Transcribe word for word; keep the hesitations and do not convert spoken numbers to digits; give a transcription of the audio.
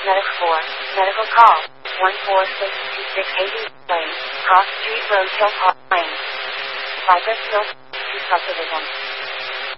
Medical four. Medical call. one four six two six eight Lane. Cross Street Road, Hill Park Lane. Cypress Hill, to subdivision.